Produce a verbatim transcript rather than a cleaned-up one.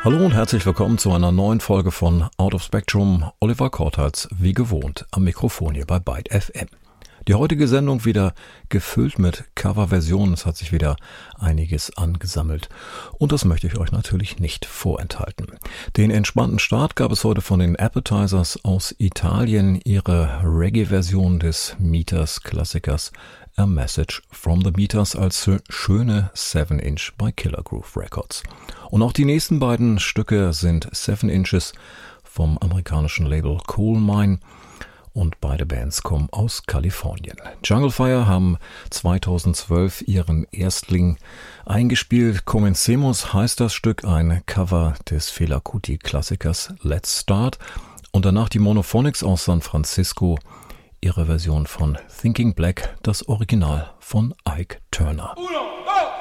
Hallo und herzlich willkommen zu einer neuen Folge von Out of Spectrum. Oliver Kortals, wie gewohnt, am Mikrofon hier bei Byte F M. Die heutige Sendung wieder gefüllt mit Coverversionen. Es hat sich wieder einiges angesammelt. Und das möchte ich euch natürlich nicht vorenthalten. Den entspannten Start gab es heute von den Appetizers aus Italien. Ihre Reggae-Version des Meters-Klassikers A Message from the Meters als schöne seven inch bei Killer Groove Records. Und auch die nächsten beiden Stücke sind seven inches vom amerikanischen Label Coal Mine. Und beide Bands kommen aus Kalifornien. Jungle Fire haben zweitausendzwölf ihren Erstling eingespielt. Comencemos heißt das Stück, ein Cover des Fela Kuti-Klassikers Let's Start. Und danach die Monophonics aus San Francisco, ihre Version von Thinking Black, das Original von Ike Turner. Uno, dos.